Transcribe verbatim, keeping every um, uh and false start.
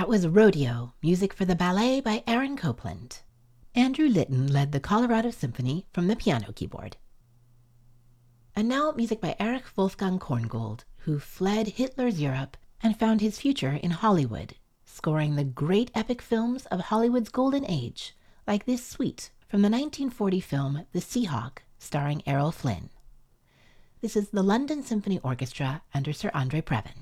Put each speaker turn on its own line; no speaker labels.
That was Rodeo, music for the ballet by Aaron Copland. Andrew Litton led the Colorado Symphony from the piano keyboard. And now music by Erich Wolfgang Korngold, who fled Hitler's Europe and found his future in Hollywood, scoring the great epic films of Hollywood's golden age, like this suite from the nineteen forty film The Seahawk, starring Errol Flynn. This is the London Symphony Orchestra under Sir Andre Previn.